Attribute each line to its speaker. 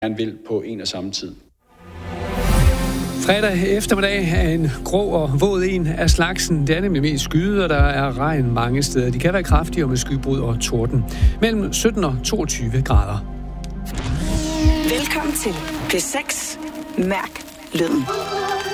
Speaker 1: gerne vil på en og samme tid.
Speaker 2: Fredag eftermiddag er en grå og våd en af slagsen. Det er nemlig mest skyde, og der er regn mange steder. De kan være kraftige med skybrud og torden. Mellem 17 og 22 grader.
Speaker 3: Velkommen til P6. Mærk lyden.